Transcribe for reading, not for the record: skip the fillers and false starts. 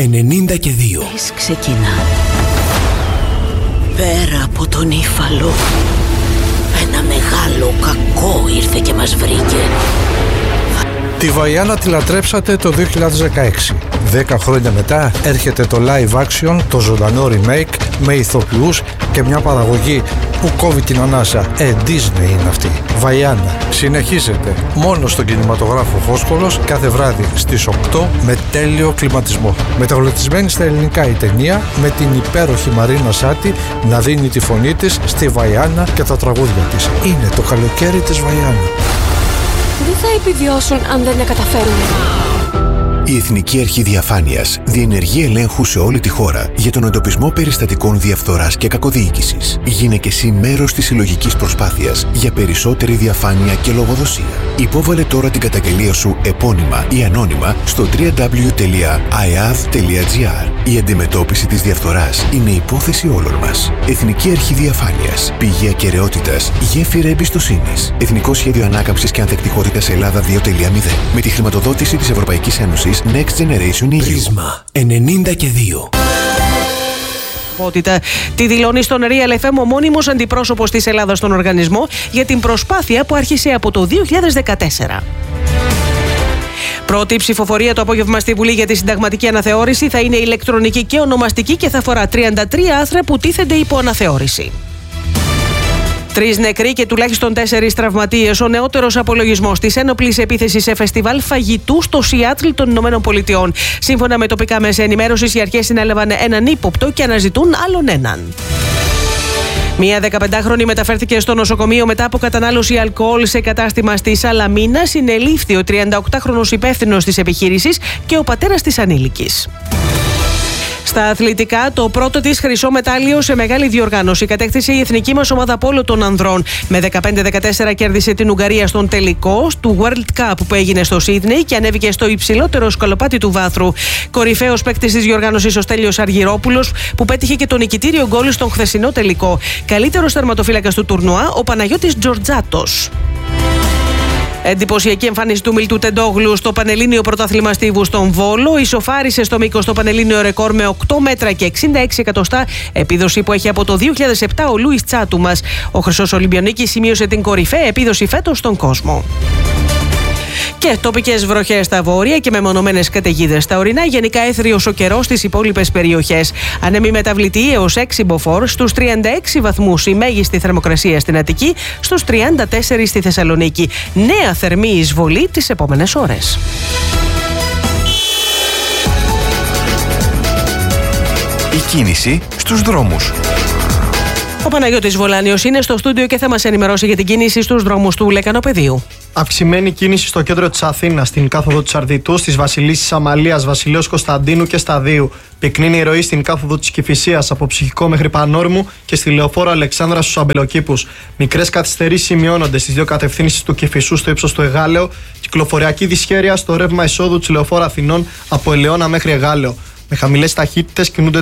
92. Ξεκινά. Πέρα από τον Ήφαλο, ένα μεγάλο κακό ήρθε και μας βρήκε. Τη Βαϊάννα τη λατρέψατε το 2016. 10 χρόνια μετά έρχεται το live action, το ζωντανό remake με ηθοποιούς και μια παραγωγή που κόβει την ανάσα. Disney είναι αυτή. Βαϊάννα συνεχίζεται μόνο στον κινηματογράφο Φόσκολος κάθε βράδυ στις 8 με τέλειο κλιματισμό. Μεταγλωτισμένη στα ελληνικά η ταινία με την υπέροχη Μαρίνα Σάτι να δίνει τη φωνή της στη Βαϊάννα και τα τραγούδια της. Είναι το καλοκαίρι της Βαϊάννα. Δεν θα επιβιώσουν αν δεν τα καταφέρουν. Η Εθνική Αρχή Διαφάνειας διενεργεί ελέγχου σε όλη τη χώρα για τον εντοπισμό περιστατικών διαφθοράς και κακοδιοίκησης. Γίνε και εσύ μέρος της συλλογικής προσπάθειας για περισσότερη διαφάνεια και λογοδοσία. Υπόβαλε τώρα την καταγγελία σου επώνυμα ή ανώνυμα στο www.iav.gr. Η αντιμετώπιση της διαφθοράς είναι υπόθεση όλων μας. Εθνική Αρχή Διαφάνειας. Πηγή ακεραιότητας. Γέφυρα εμπιστοσύνης. Εθνικό Σχέδιο Ανάκαμψης και Ανθεκτικότητας Ελλάδα 2.0. Με τη χρηματοδότηση της Ευρωπαϊκής Ένωσης Next Generation EU. Πρίσμα 92. Τη δηλώνει στον Real FM ο μόνιμος αντιπρόσωπος της Ελλάδας στον οργανισμό για την προσπάθεια που άρχισε από το 2014. Πρώτη ψηφοφορία το απόγευμα στη Βουλή για τη συνταγματική αναθεώρηση θα είναι ηλεκτρονική και ονομαστική και θα αφορά 33 άρθρα που τίθενται υπό αναθεώρηση. 3 νεκροί και τουλάχιστον 4 τραυματίες. Ο νεότερος απολογισμός της ένοπλης επίθεσης σε φεστιβάλ φαγητού στο Σιάτλ των Ηνωμένων Πολιτειών. Σύμφωνα με τοπικά μέσα ενημέρωσης, οι αρχές συνέλαβαν έναν ύποπτο και αναζητούν άλλον έναν. Μία 15χρονη μεταφέρθηκε στο νοσοκομείο μετά από κατανάλωση αλκοόλ σε κατάστημα στη Σαλαμίνα. Συνελήφθη ο 38χρονος υπεύθυνος της επιχείρησης και ο πατέρας της ανήλικης. Στα αθλητικά, το πρώτο της χρυσό μετάλλιο σε μεγάλη διοργάνωση κατέκτησε η εθνική μας ομάδα πόλο των ανδρών. Με 15-14 κέρδισε την Ουγγαρία στον τελικό του World Cup που έγινε στο Σίδνεϊ και ανέβηκε στο υψηλότερο σκαλοπάτι του βάθρου. Κορυφαίος παίκτης της διοργάνωσης ο Στέλιος Αργυρόπουλος που πέτυχε και το νικητήριο γκολ στον χθεσινό τελικό. Καλύτερος τερματοφύλακας του τουρνουά ο Παναγιώτης Τζορτζάτος. Εντυπωσιακή εμφάνιση του Μιλτού Τεντόγλου στο Πανελλήνιο Πρωτάθλημα Στίβου στον Βόλο. Ισοφάρισε στο μήκος το Πανελλήνιο ρεκόρ με 8 μέτρα και 66 εκατοστά, επίδοση που έχει από το 2007 ο Λούις Τσάτου μας. Ο Χρυσός Ολυμπιονίκης σημείωσε την κορυφαία επίδοση φέτος στον κόσμο. Και τοπικές βροχές στα βόρεια και μεμονωμένες καταιγίδες στα ορεινά. Γενικά έθριος ο καιρός στις υπόλοιπες περιοχές. Ανέμοι μεταβλητή έως 6 μποφόρ, στους 36 βαθμούς η μέγιστη θερμοκρασία στην Αττική, στους 34 στη Θεσσαλονίκη. Νέα θερμή εισβολή τις επόμενες ώρες. Η κίνηση στους δρόμους. Ο Παναγιώτης Βολάνιος είναι στο στούντιο και θα μας ενημερώσει για την κίνηση στους δρόμους του Λεκανοπεδίου. Αυξημένη κίνηση στο κέντρο της Αθήνας, στην κάθοδο της Αρδιτού, στις Βασιλίσσης Αμαλίας, Βασιλέως Κωνσταντίνου και Σταδίου. Πυκνή η ροή στην κάθοδο της Κηφισίας, από Ψυχικό μέχρι Πανόρμου και στη Λεωφόρο Αλεξάνδρα στους Αμπελοκήπους. Μικρές καθυστερήσεις σημειώνονται στις δύο κατευθύνσεις του Κηφισού στο ύψος του Εγάλεο. Κυκλοφοριακή δυσχέρεια στο ρεύμα εισόδου της Λεωφόρου Αθηνών από Ελαιώνα μέχρι Εγάλεο. Με χαμηλές ταχύτητες κινούνται